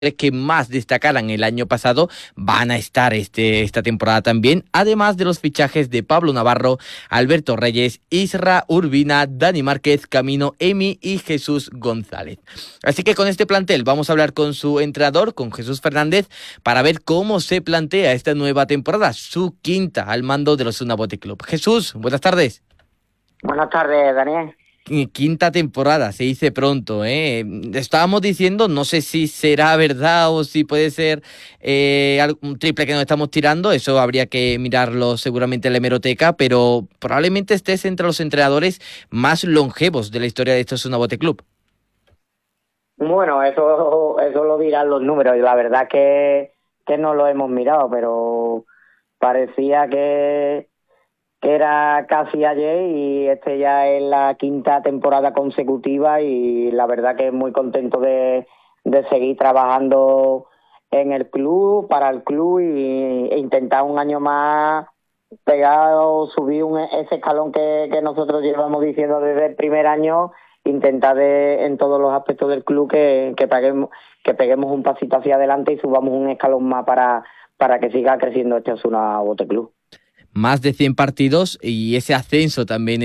que más destacaran el año pasado van a estar esta temporada también, además de los fichajes de Pablo Navarro, Alberto Reyes, Isra Urbina, Dani Márquez, Camino, Emi y Jesús González. Así que con este plantel vamos a hablar con su entrenador, con Jesús Fernández, para ver cómo se plantea esta nueva temporada, su quinta al mando del Osasuna Bote Club. Jesús, buenas tardes. Buenas tardes, Daniel. Quinta temporada, se dice pronto, ¿eh? Estábamos diciendo, no sé si será verdad o si puede ser un triple que nos estamos tirando, eso habría que mirarlo seguramente en la hemeroteca, pero probablemente estés entre los entrenadores más longevos de la historia de Osasuna Bote Club. Bueno, eso lo dirán los números, y la verdad que no lo hemos mirado, pero parecía que era casi ayer y ya es la quinta temporada consecutiva y la verdad que muy contento de seguir trabajando en el club, para el club e intentar un año más pegar o subir ese escalón que nosotros llevamos diciendo desde el primer año, intentar en todos los aspectos del club que peguemos un pasito hacia adelante y subamos un escalón más para que siga creciendo este Osasuna Bote Club. Más de 100 partidos y ese ascenso también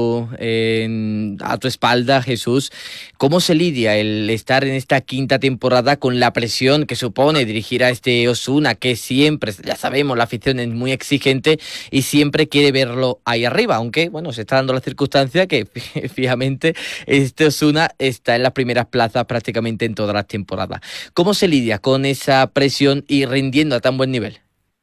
a tu espalda, Jesús. ¿Cómo se lidia el estar en esta quinta temporada con la presión que supone dirigir a este Osasuna, que siempre, ya sabemos, la afición es muy exigente y siempre quiere verlo ahí arriba? Aunque, bueno, se está dando la circunstancia que, fijamente, este Osasuna está en las primeras plazas prácticamente en todas las temporadas. ¿Cómo se lidia con esa presión y rindiendo a tan buen nivel?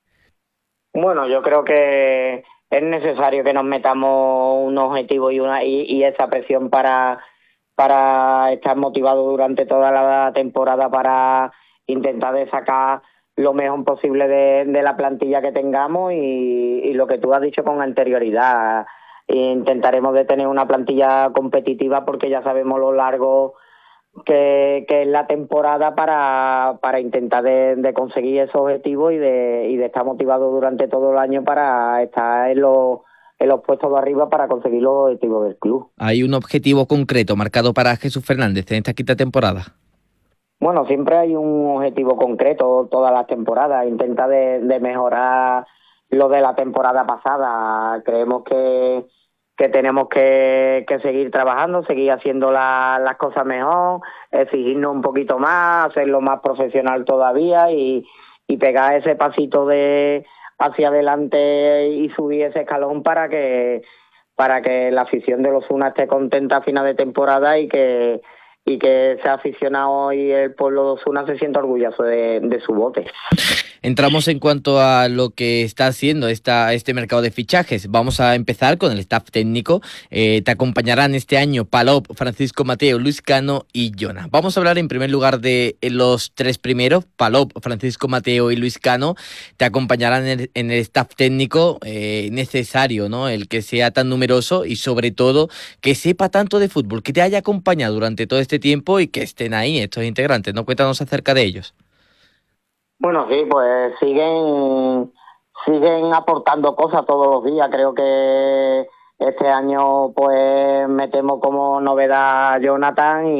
Bueno, yo creo que es necesario que nos metamos un objetivo y esa presión para estar motivados durante toda la temporada, para intentar de sacar lo mejor posible de la plantilla que tengamos y lo que tú has dicho con anterioridad. Intentaremos de tener una plantilla competitiva porque ya sabemos lo largo que es la temporada para intentar de conseguir esos objetivos y de estar motivado durante todo el año para estar en los puestos de arriba para conseguir los objetivos del club. ¿Hay un objetivo concreto marcado para Jesús Fernández en esta quinta temporada? Bueno, siempre hay un objetivo concreto todas las temporadas, intenta de mejorar lo de la temporada pasada. Creemos que tenemos que seguir trabajando, seguir haciendo las cosas mejor, exigirnos un poquito más, hacerlo más profesional todavía y pegar ese pasito hacia adelante y subir ese escalón para que la afición de los Osasuna esté contenta a final de temporada y que ese aficionado y el pueblo de Osasuna se sienta orgulloso de su bote. Entramos en cuanto a lo que está haciendo este mercado de fichajes. Vamos a empezar con el staff técnico. Te acompañarán este año Palop, Francisco Mateo, Luis Cano y Jona. Vamos a hablar en primer lugar de los tres primeros, Palop, Francisco Mateo y Luis Cano. Te acompañarán en el staff técnico necesario, ¿no? El que sea tan numeroso y sobre todo que sepa tanto de fútbol, que te haya acompañado durante todo este tiempo y que estén ahí estos integrantes, ¿no? Cuéntanos acerca de ellos. Bueno, sí, pues siguen aportando cosas todos los días. Creo que este año pues metemos como novedad a Jonathan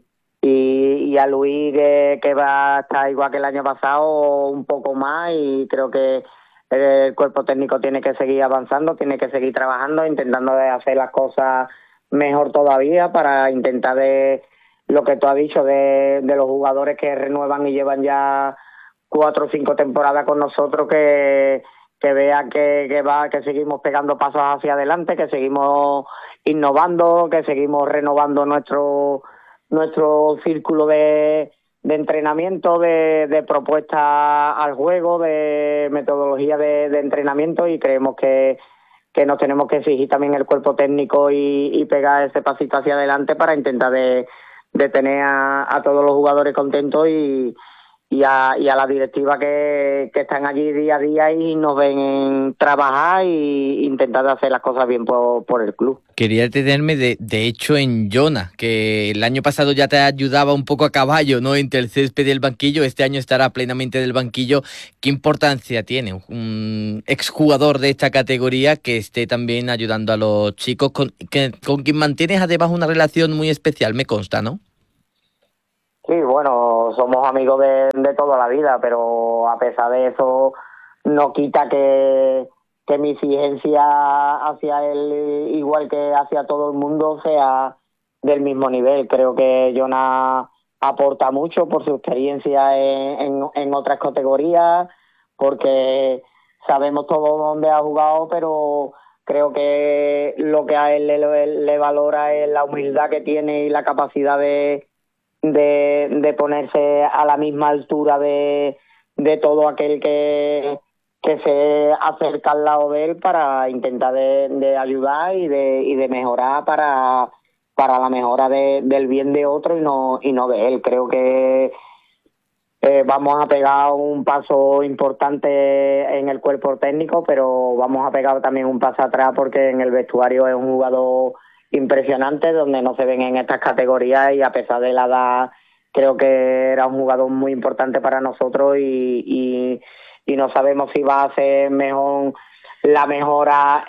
y a Luis que va a estar igual que el año pasado, un poco más, y creo que el cuerpo técnico tiene que seguir avanzando, tiene que seguir trabajando, intentando de hacer las cosas mejor todavía para intentar de lo que tú has dicho de los jugadores que renuevan y llevan ya 4 o 5 temporadas con nosotros, que vean que seguimos pegando pasos hacia adelante, que seguimos innovando, que seguimos renovando nuestro círculo de entrenamiento, de propuesta al juego, de metodología de entrenamiento, y creemos que nos tenemos que exigir también el cuerpo técnico y pegar ese pasito hacia adelante para intentar de tener a todos los jugadores contentos y a la directiva que están allí día a día y nos ven trabajar e intentar hacer las cosas bien por el club. Quería detenerme de hecho en Jona, que el año pasado ya te ayudaba un poco a caballo, ¿no? Entre el césped y el banquillo. Este año estará plenamente del banquillo. ¿Qué importancia tiene un exjugador de esta categoría que esté también ayudando a los chicos con quien mantienes además una relación muy especial, me consta, ¿no? Sí, bueno, somos amigos de toda la vida, pero a pesar de eso, no quita que mi exigencia hacia él, igual que hacia todo el mundo, sea del mismo nivel. Creo que Jonah aporta mucho por su experiencia en otras categorías, porque sabemos todo dónde ha jugado, pero creo que lo que a él le valora es la humildad que tiene y la capacidad de ponerse a la misma altura de todo aquel que se acerca al lado de él para intentar de ayudar y de mejorar para la mejora del bien de otro y no de él. Creo que vamos a pegar un paso importante en el cuerpo técnico, pero vamos a pegar también un paso atrás porque en el vestuario es un jugador impresionante donde no se ven en estas categorías y a pesar de la edad creo que era un jugador muy importante para nosotros y no sabemos si va a ser mejor la mejora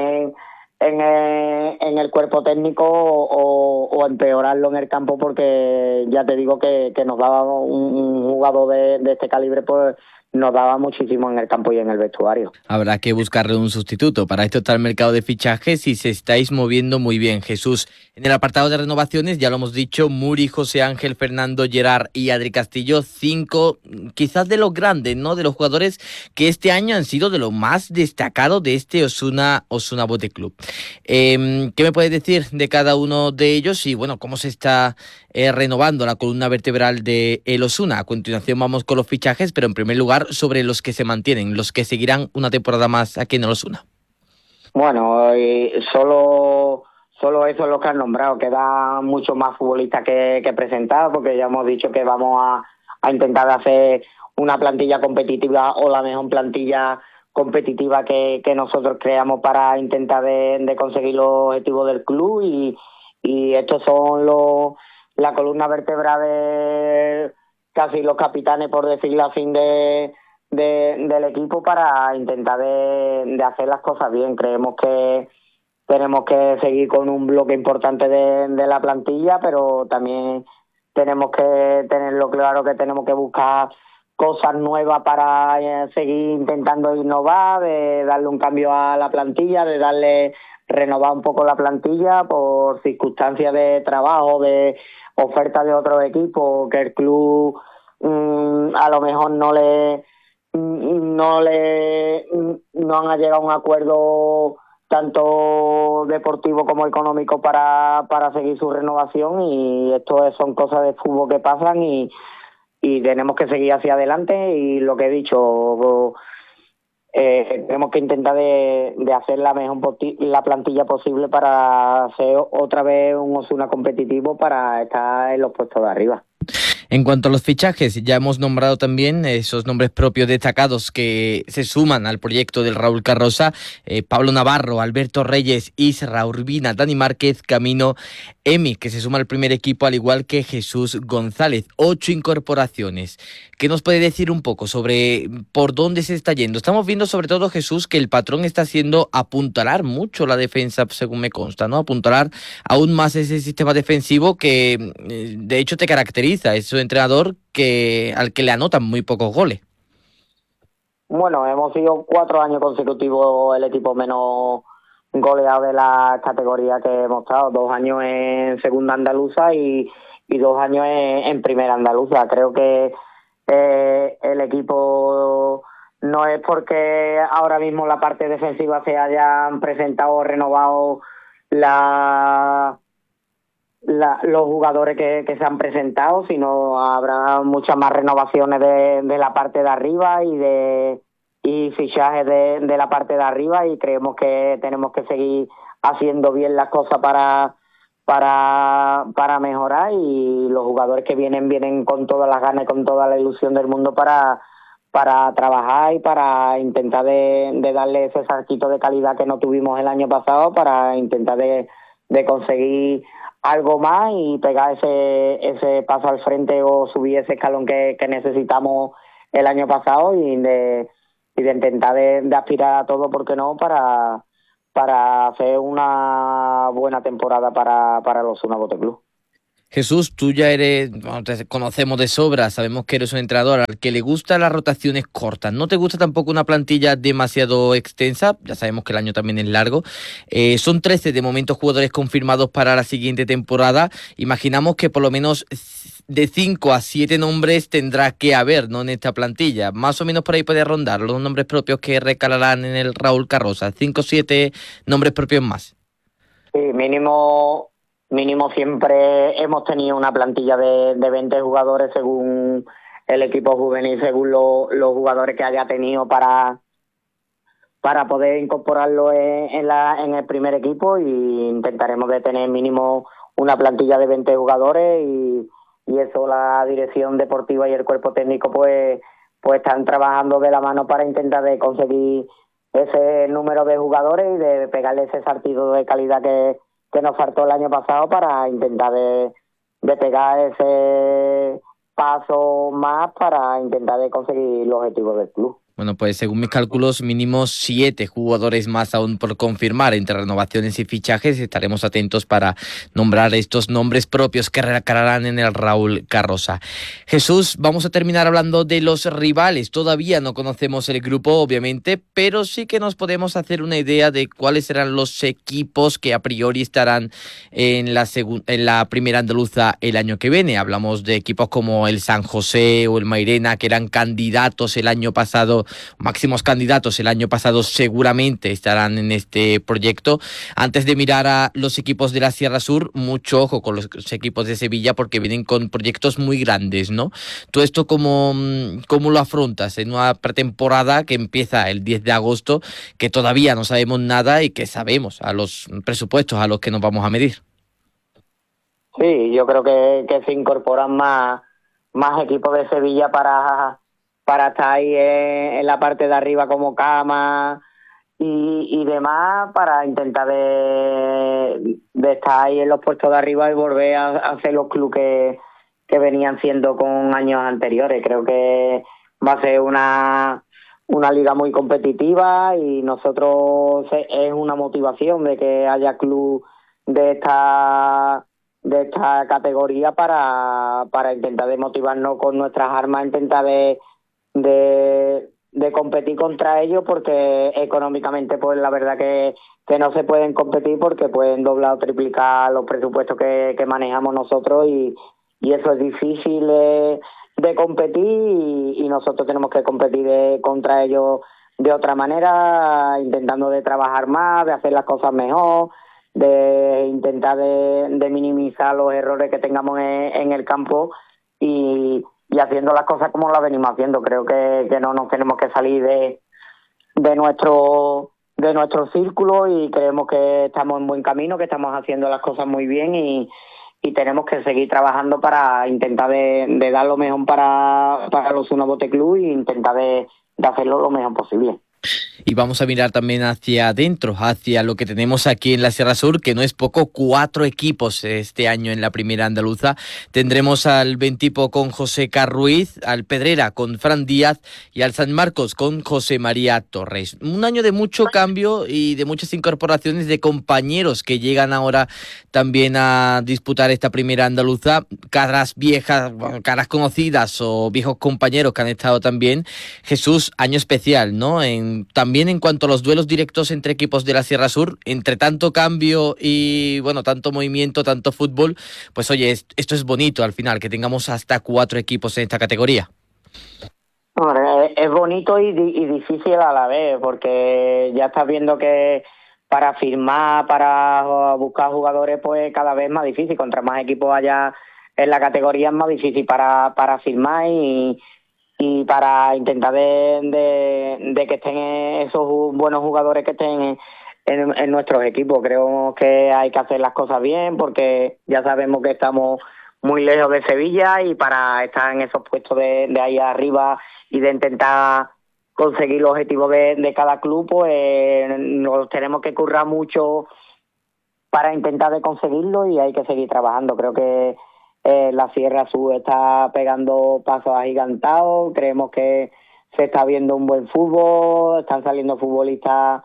en el cuerpo técnico o empeorarlo en el campo porque ya te digo que nos daba un jugador de este calibre, pues nos daba muchísimo en el campo y en el vestuario. Habrá que buscarle un sustituto. Para esto está el mercado de fichajes y se estáis moviendo muy bien, Jesús. En el apartado de renovaciones, ya lo hemos dicho, Muri, José Ángel, Fernando, Gerard y Adri Castillo, 5 quizás de los grandes, ¿no? De los jugadores que este año han sido de lo más destacado de este Osuna Bote Club. ¿Qué me puedes decir de cada uno de ellos y, bueno, cómo se está renovando la columna vertebral de el Osuna? A continuación vamos con los fichajes, pero en primer lugar sobre los que se mantienen, los que seguirán una temporada más aquí en el Osuna. Bueno, solo eso es lo que han nombrado. Queda mucho más futbolistas que presentar porque ya hemos dicho que vamos a intentar hacer una plantilla competitiva o la mejor plantilla competitiva que nosotros creamos para intentar de conseguir los objetivos del club y estos son la columna vertebral de casi los capitanes, por decirlo así, del equipo para intentar de hacer las cosas bien. Creemos que tenemos que seguir con un bloque importante de la plantilla, pero también tenemos que tenerlo claro que tenemos que buscar cosas nuevas para seguir intentando innovar, de darle un cambio a la plantilla, de darle renovar un poco la plantilla por circunstancias de trabajo, de oferta de otros equipos, que el club a lo mejor no han llegado a un acuerdo tanto deportivo como económico para seguir su renovación y esto son cosas de fútbol que pasan y tenemos que seguir hacia adelante y lo que he dicho tenemos que intentar de hacer la mejor la plantilla posible para ser otra vez un Osuna competitivo para estar en los puestos de arriba. En cuanto a los fichajes, ya hemos nombrado también esos nombres propios destacados que se suman al proyecto del Raúl Carroza, Pablo Navarro, Alberto Reyes, Isra Urbina, Dani Márquez, Camino, Emi, que se suma al primer equipo al igual que Jesús González. 8 incorporaciones. ¿Qué nos puede decir un poco sobre por dónde se está yendo? Estamos viendo sobre todo, Jesús, que el patrón está haciendo apuntalar mucho la defensa, según me consta, ¿no? Apuntalar aún más ese sistema defensivo que de hecho te caracteriza. Es un entrenador al que le anotan muy pocos goles. Bueno, hemos sido 4 años consecutivos el equipo menos goleado de la categoría que hemos estado. 2 años en segunda andaluza y 2 años en primera andaluza. Creo que el equipo no es porque ahora mismo la parte defensiva se hayan presentado o renovado los jugadores que se han presentado, sino habrá muchas más renovaciones de la parte de arriba y fichajes de la parte de arriba y creemos que tenemos que seguir haciendo bien las cosas para mejorar y los jugadores que vienen con todas las ganas y con toda la ilusión del mundo para trabajar y para intentar de darle ese saltito de calidad que no tuvimos el año pasado para intentar de conseguir algo más y pegar ese paso al frente o subir ese escalón que necesitamos el año pasado y de intentar de aspirar a todo, ¿por qué no?, para hacer una buena temporada para los Osuna Bote Club. Jesús, tú ya eres, bueno, te conocemos de sobra, sabemos que eres un entrenador al que le gustan las rotaciones cortas. No te gusta tampoco una plantilla demasiado extensa, ya sabemos que el año también es largo. Son 13 de momento jugadores confirmados para la siguiente temporada. Imaginamos que por lo menos de 5 a 7 nombres tendrá que haber, ¿no? En esta plantilla. Más o menos por ahí puede rondar los nombres propios que recalarán en el Raúl Carroza. 5 o 7 nombres propios más. Sí, mínimo siempre hemos tenido una plantilla de 20 jugadores según el equipo juvenil, según los jugadores que haya tenido para poder incorporarlo en el primer equipo, y intentaremos de tener mínimo una plantilla de 20 jugadores, y eso la dirección deportiva y el cuerpo técnico pues están trabajando de la mano para intentar de conseguir ese número de jugadores y de pegarle ese salto de calidad que nos faltó el año pasado, para intentar de pegar ese paso más para intentar de conseguir los objetivos del club. Bueno, pues según mis cálculos, mínimo 7 jugadores más aún por confirmar entre renovaciones y fichajes. Estaremos atentos para nombrar estos nombres propios que recalarán en el Raúl Carroza. Jesús, vamos a terminar hablando de los rivales. Todavía no conocemos el grupo, obviamente, pero sí que nos podemos hacer una idea de cuáles serán los equipos que a priori estarán en la primera andaluza el año que viene. Hablamos de equipos como el San José o el Mairena, que eran candidatos el año pasado, máximos candidatos el año pasado, seguramente estarán en este proyecto. Antes de mirar a los equipos de la Sierra Sur, mucho ojo con los equipos de Sevilla, porque vienen con proyectos muy grandes, ¿no? ¿Tú esto cómo lo afrontas en una pretemporada que empieza el 10 de agosto, que todavía no sabemos nada y que sabemos a los presupuestos a los que nos vamos a medir? Sí, yo creo que se incorporan más equipos de Sevilla para estar ahí en la parte de arriba, como Cama y demás, para intentar de estar ahí en los puestos de arriba y volver a hacer los clubes que venían siendo con años anteriores. Creo que va a ser una liga muy competitiva, y nosotros es una motivación de que haya club de esta categoría para intentar de motivarnos con nuestras armas, intentar de competir contra ellos, porque económicamente pues la verdad que no se pueden competir, porque pueden doblar o triplicar los presupuestos que manejamos nosotros, y eso es difícil de competir, y nosotros tenemos que competir contra ellos de otra manera, intentando de trabajar más, de hacer las cosas mejor, de intentar de minimizar los errores que tengamos en el campo, y haciendo las cosas como las venimos haciendo. Creo que no nos tenemos que salir de nuestro círculo, y creemos que estamos en buen camino, que estamos haciendo las cosas muy bien, y tenemos que seguir trabajando para intentar de dar lo mejor para los Osuna Bote Club, e intentar de hacerlo lo mejor posible. Y vamos a mirar también hacia adentro, hacia lo que tenemos aquí en la Sierra Sur, que no es poco, 4 equipos este año en la primera andaluza. Tendremos al Bentipo con José Carruiz, al Pedrera con Fran Díaz y al San Marcos con José María Torres. Un año de mucho cambio y de muchas incorporaciones de compañeros que llegan ahora también a disputar esta primera andaluza. Caras viejas, caras conocidas o viejos compañeros que han estado también. Jesús, año especial, ¿no? También en cuanto a los duelos directos entre equipos de la Sierra Sur, entre tanto cambio y, bueno, tanto movimiento, tanto fútbol, pues oye, esto es bonito al final, que tengamos hasta 4 equipos en esta categoría. Hombre, es bonito y difícil a la vez, porque ya estás viendo que para firmar, para buscar jugadores, pues cada vez más difícil. Contra más equipos haya en la categoría, es más difícil para firmar, y para intentar de que estén esos buenos jugadores que estén en nuestros equipos. Creo que hay que hacer las cosas bien, porque ya sabemos que estamos muy lejos de Sevilla, y para estar en esos puestos de ahí arriba y de intentar conseguir los objetivos de cada club, pues nos tenemos que currar mucho para intentar de conseguirlo, y hay que seguir trabajando. Creo que la Sierra Sur está pegando pasos agigantados. Creemos que se está viendo un buen fútbol, están saliendo futbolistas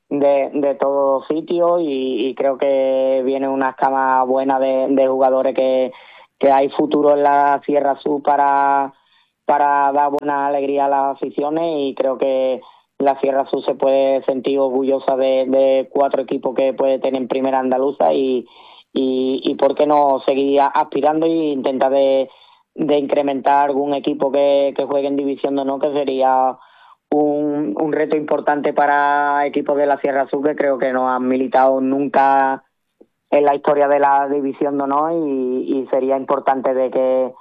de todos sitios y creo que viene una escama buena de jugadores que hay futuro en la Sierra Sur para dar buena alegría a las aficiones, y creo que la Sierra Sur se puede sentir orgullosa de 4 equipos que puede tener en primera andaluza y por qué no seguir aspirando e intentar de incrementar algún equipo que juegue en División de Honor, que sería un reto importante para equipos de la Sierra Sur que creo que no han militado nunca en la historia de la División de Honor, y sería importante de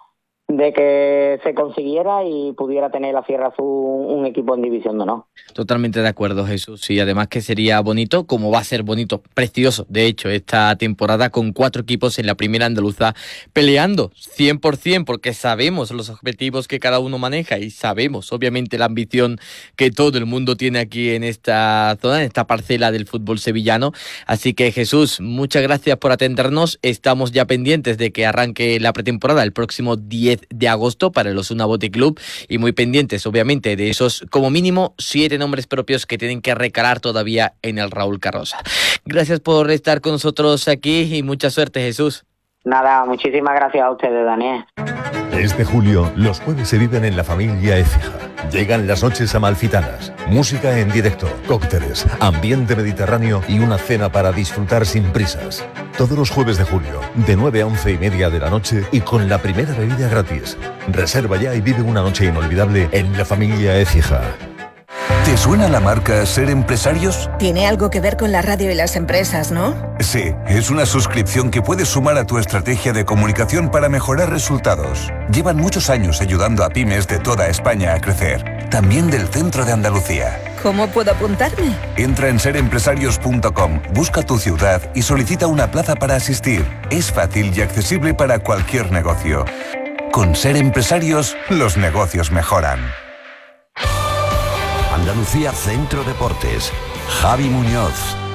que se consiguiera y pudiera tener la Sierra Sur un equipo en División de Honor. Totalmente de acuerdo, Jesús, y además que sería bonito, como va a ser bonito, precioso, de hecho, esta temporada con 4 equipos en la primera andaluza peleando 100%, porque sabemos los objetivos que cada uno maneja y sabemos, obviamente, la ambición que todo el mundo tiene aquí en esta zona, en esta parcela del fútbol sevillano. Así que, Jesús, muchas gracias por atendernos. Estamos ya pendientes de que arranque la pretemporada el próximo 10 de agosto para el Osuna Bote Club, y muy pendientes, obviamente, de esos como mínimo 7 nombres propios que tienen que recalar todavía en el Raúl Carroza. Gracias por estar con nosotros aquí y mucha suerte, Jesús. Nada, muchísimas gracias a ustedes, Daniel. Este julio, los jueves se viven en la familia Écija. Llegan las noches amalfitanas, música en directo, cócteles, ambiente mediterráneo y una cena para disfrutar sin prisas. Todos los jueves de julio, de 9 a 11:30 de la noche y con la primera bebida gratis. Reserva ya y vive una noche inolvidable en la familia Écija. ¿Te suena la marca Ser Empresarios? Tiene algo que ver con la radio y las empresas, ¿no? Sí, es una suscripción que puedes sumar a tu estrategia de comunicación para mejorar resultados. Llevan muchos años ayudando a pymes de toda España a crecer, también del centro de Andalucía. ¿Cómo puedo apuntarme? Entra en serempresarios.com, busca tu ciudad y solicita una plaza para asistir. Es fácil y accesible para cualquier negocio. Con Ser Empresarios, los negocios mejoran. Andalucía Centro Deportes. Javi Muñoz.